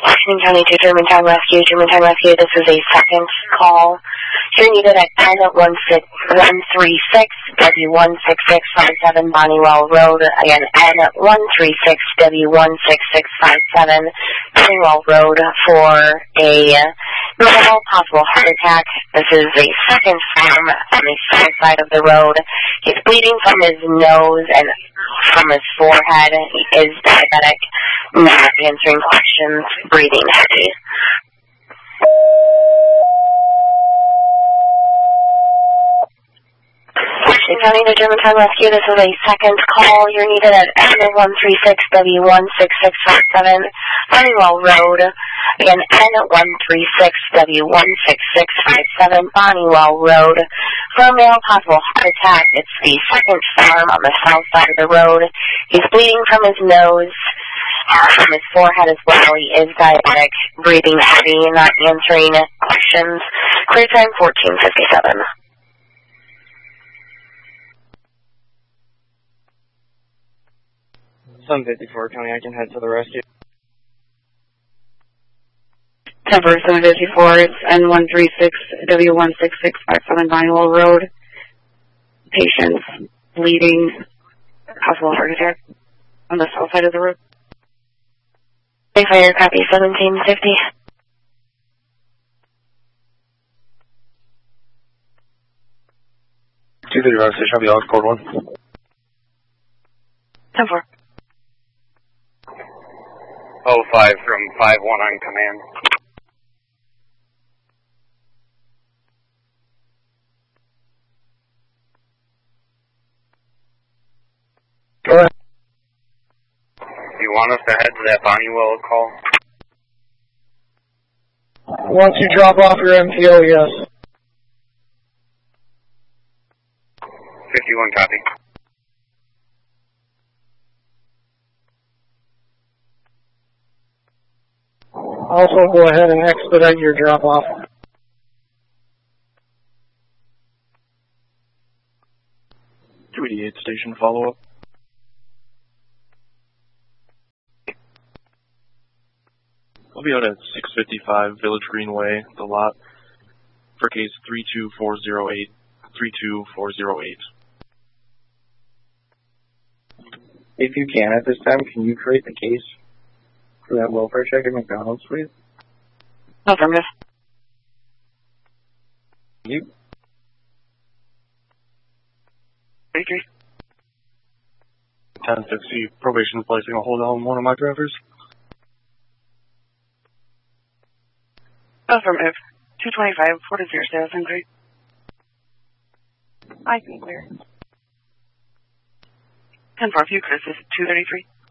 Washington County to Germantown Rescue. Germantown Rescue, this is a second call. You're needed at N136W16657 Bonniewell Road. Again, N136W16657 Bonniewell Road for a normal possible heart attack. This is a second farm on the south side of the road. He's bleeding from his nose and from his forehead. He is diabetic, not answering questions, breathing heavy. Washington County to Germantown Rescue, this is a second call. You're needed at N136W16657 Bonniewell Road. Again, N136W16657 Bonniewell Road. For a male possible heart attack, it's the second farm on the south side of the road. He's bleeding from his nose, from his forehead as well. He is diabetic, breathing heavy, not answering questions. Clear time 14:57. 754 County, I can head to the rescue. 754, it's N136W16657 Bonniewell Road. Patients bleeding, possible heart attack on the south side of the road. Fire copy 1750. To the road station, I'll be on code 1. 10-4. 05 from 5-1 on command. Go ahead. Do you want us to head to that Bonniewell call? Once you drop off your MTO, yes. 51 copy. Also, go ahead and expedite your drop-off. .288 station follow-up. I'll be out at 655 Village Greenway, the lot, for case 32408. 32408. If you can at this time, can you create the case for that welfare check at McDonald's, please? Affirmative. You? 33. 1060, probation placing a hold on one of my drivers. Affirmative. 225, 40 status inquiry. I can clear. 10-4, view Chris is 233.